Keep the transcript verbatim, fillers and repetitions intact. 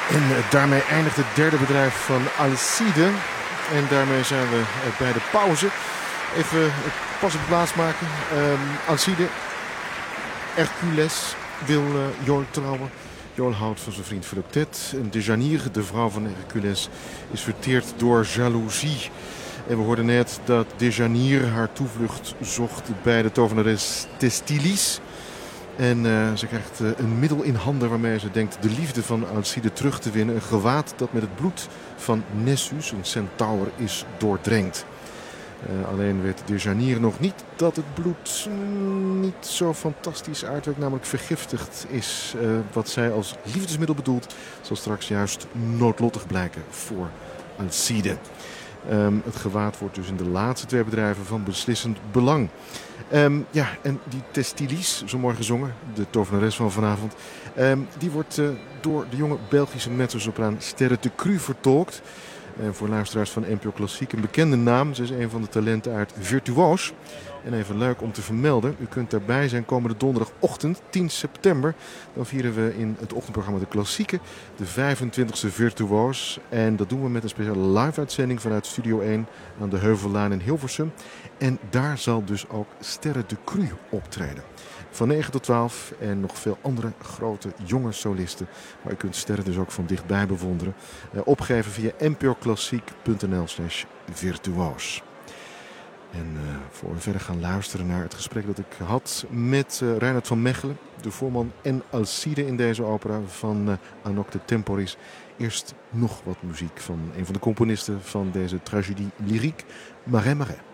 En uh, daarmee eindigt het derde bedrijf van Alcide. En daarmee zijn we uh, bij de pauze. Even uh, pas op de plaats maken. Um, Alcide, Hercules wil uh, Jol trouwen. Jol houdt van zijn vriend Philoctète. En Dejanier, de vrouw van Hercules, is verteerd door jaloezie. En we hoorden net dat Dejanier haar toevlucht zocht bij de tovenares Thestilis. En uh, ze krijgt uh, een middel in handen waarmee ze denkt de liefde van Alcide terug te winnen. Een gewaad dat met het bloed van Nessus, een centaur, is doordrenkt. Uh, alleen weet Dejanier nog niet dat het bloed mm, niet zo fantastisch uitwerkt, namelijk vergiftigd is. Uh, wat zij als liefdesmiddel bedoelt, zal straks juist noodlottig blijken voor Alcide. Um, het gewaad wordt dus in de laatste twee bedrijven van beslissend belang. Um, ja, en die Thestilis, zo mooi gezongen, de tovenares van vanavond, um, die wordt uh, door de jonge Belgische mezzosopraan Sterre de Cru vertolkt. En voor luisteraars van N P O Klassiek een bekende naam. Ze is een van de talenten uit Virtuoos. En even leuk om te vermelden, u kunt daarbij zijn komende donderdagochtend, tien september. Dan vieren we in het ochtendprogramma De Klassieke de vijfentwintigste Virtuoos. En dat doen we met een speciale live-uitzending vanuit Studio één aan de Heuvellaan in Hilversum. En daar zal dus ook Sterre de Cru optreden. Van negen tot twaalf en nog veel andere grote jonge solisten. Maar u kunt Sterre dus ook van dichtbij bewonderen. Uh, opgeven via npoklassiek punt n l slash virtuoos. En uh, voor we verder gaan luisteren naar het gesprek dat ik had met uh, Reinhard van Mechelen, de voorman en Alcide in deze opera van uh, Anok de Temporis. Eerst nog wat muziek van een van de componisten van deze tragedie lyrique, Marais Marais.